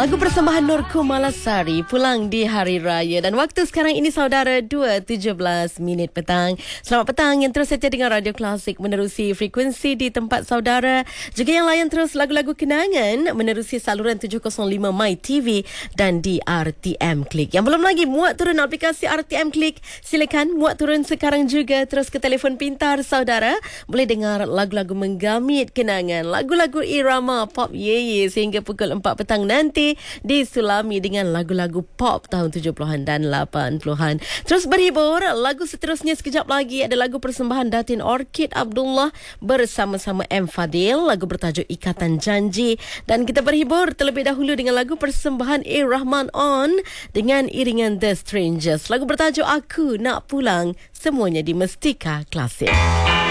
Lagu persembahan Nur Kumalasari pulang di Hari Raya. Dan waktu sekarang ini saudara 2.17 petang. Selamat petang yang terus setia dengan Radio Klasik menerusi frekuensi di tempat saudara. Juga yang layan terus lagu-lagu kenangan menerusi saluran 705 My TV dan di RTM Klik. Yang belum lagi muat turun aplikasi RTM Klik, silakan muat turun sekarang juga. Terus ke telefon pintar saudara. Boleh dengar lagu-lagu menggamit kenangan, lagu-lagu irama pop ye sehingga pukul 4 petang nanti disulami dengan lagu-lagu pop tahun 70-an dan 80-an. Terus berhibur, lagu seterusnya sekejap lagi ada lagu persembahan Datin Orchid Abdullah bersama-sama M. Fadil, lagu bertajuk Ikatan Janji. Dan kita berhibur terlebih dahulu dengan lagu persembahan A. Rahman On dengan iringan The Strangers. Lagu bertajuk Aku Nak Pulang, semuanya di Mestika Klasik.